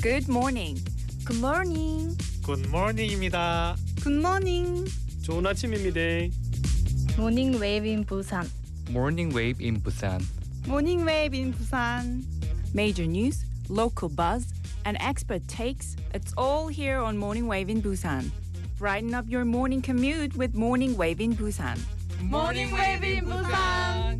Good morning. Good morning. 굿모닝입니다. Good morning. 좋은 아침입니다. Morning wave in Busan. Morning wave in Busan. Morning wave in Busan. Major news, local buzz, and expert takes. It's all here on Morning Wave in Busan. Brighten up your morning commute with Morning Wave in Busan. Morning wave in Busan.